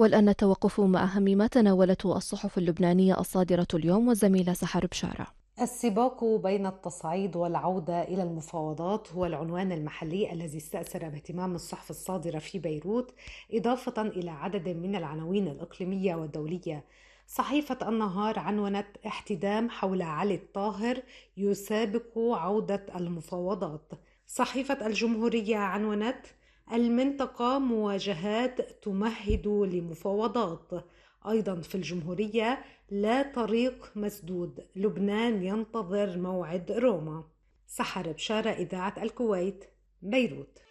والآن التوقف مع أهم ما تناولته الصحف اللبنانية الصادرة اليوم، والزميلة سحر بشارة. السباق بين التصعيد والعودة إلى المفاوضات هو العنوان المحلي الذي استأثر باهتمام الصحف الصادرة في بيروت، إضافة إلى عدد من العناوين الإقليمية والدولية. صحيفة النهار عنونت: احتدام حول علي الطاهر يسابق عودة المفاوضات. صحيفة الجمهورية عنونت: المنطقة مواجهات تمهد لمفاوضات. أيضا في الجمهورية: لا طريق مسدود، لبنان ينتظر موعد روما. سحر بشارة، إذاعة الكويت، بيروت.